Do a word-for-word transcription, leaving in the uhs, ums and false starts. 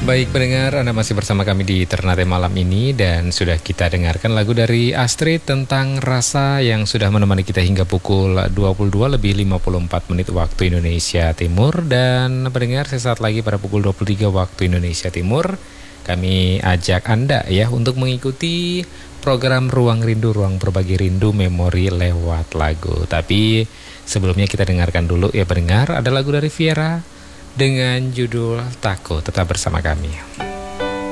Baik pendengar, Anda masih bersama kami di Ternate malam ini dan sudah kita dengarkan lagu dari Astrid tentang rasa yang sudah menemani kita hingga pukul dua puluh dua lebih lima puluh empat menit waktu Indonesia Timur. Dan pendengar, sesaat lagi pada pukul dua puluh tiga waktu Indonesia Timur kami ajak Anda ya untuk mengikuti program Ruang Rindu, Ruang Berbagi Rindu Memori lewat lagu. Tapi sebelumnya kita dengarkan dulu ya pendengar, ada lagu dari Viera dengan judul Takut. Tetap bersama kami.